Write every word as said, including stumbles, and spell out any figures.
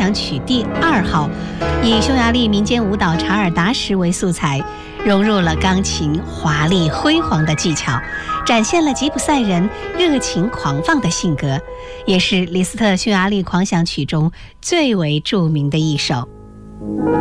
响曲第二号，以匈牙利民间舞蹈查尔达什为素材，融入了钢琴华丽辉煌的技巧，展现了吉普赛人热情狂放的性格，也是李斯特匈牙利狂想曲中最为著名的一首。